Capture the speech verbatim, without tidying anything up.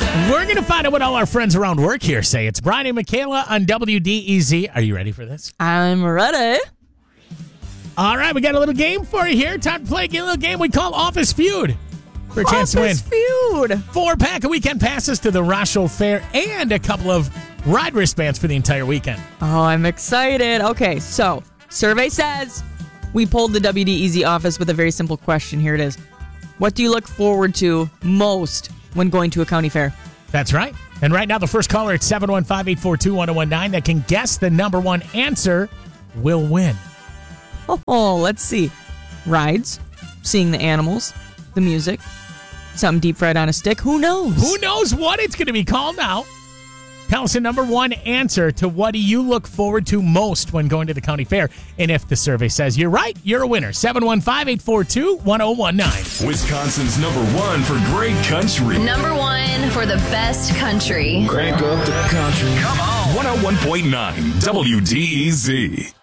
We're going to find out what all our friends around work here say. It's Brian and Michaela on W D E Z. Are you ready for this? I'm ready. All right, we got a little game for you here. Time to play a little game we call Office Feud. For a chance to win. Office Feud. Four pack of weekend passes to the Rochelle Fair and a couple of ride wristbands for the entire weekend. Oh, I'm excited. Okay, so survey says we polled the W D E Z office with a very simple question. Here it is. What do you look forward to most when going to a county fair? That's right. And right now, the first caller at seven one five, eight four two, one oh one nine that can guess the number one answer will win. Oh, let's see. Rides, seeing the animals, the music, something deep fried on a stick. Who knows? Who knows what it's going to be called now? Tell us the number one answer to what do you look forward to most when going to the county fair. And if the survey says you're right, you're a winner. seven one five, eight four two, one oh one nine. Wisconsin's number one for great country. Number one for the best country. Crank up the country. Come on. one oh one point nine W D E Z.